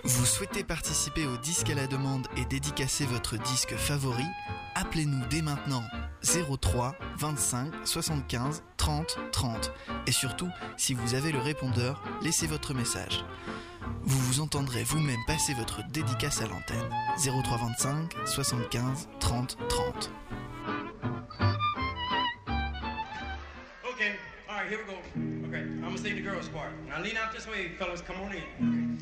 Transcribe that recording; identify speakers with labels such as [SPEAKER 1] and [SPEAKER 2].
[SPEAKER 1] Vous souhaitez participer au disque à la demande et dédicacer votre disque favori? Appelez-nous dès maintenant 03 25 75 30 30. Et surtout, si vous avez le répondeur, laissez votre message. Vous vous entendrez vous-même passer votre dédicace à l'antenne. 03 25 75 30 30.
[SPEAKER 2] Okay, all right, here we go. Okay, I'm gonna sing the girls part. Now lean out this way, fellas, come on in.